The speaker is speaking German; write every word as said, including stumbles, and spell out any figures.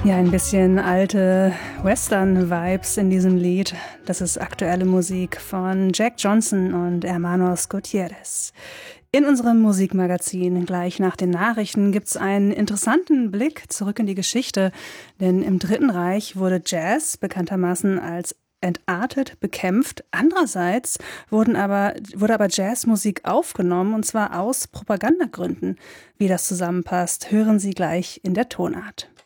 Ja, ein bisschen alte Western-Vibes in diesem Lied. Das ist aktuelle Musik von Jack Johnson und Hermanos Gutierrez. In unserem Musikmagazin gleich nach den Nachrichten gibt's einen interessanten Blick zurück in die Geschichte. Denn im Dritten Reich wurde Jazz bekanntermaßen als entartet bekämpft. Andererseits wurden aber, wurde aber Jazzmusik aufgenommen, und zwar aus Propagandagründen. Wie das zusammenpasst, hören Sie gleich in der Tonart.